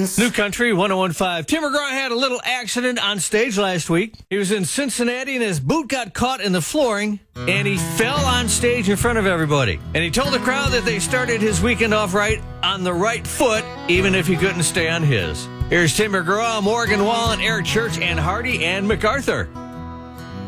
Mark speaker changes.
Speaker 1: New Country 101.5. Tim McGraw had a little accident on stage last week. He was in Cincinnati and his boot got caught in the flooring and he fell on stage in front of everybody. And he told the crowd that they started his weekend off right on the right foot, even if he couldn't stay on his. Here's Tim McGraw, Morgan Wallen, Eric Church, Ann Hardy, and MacArthur.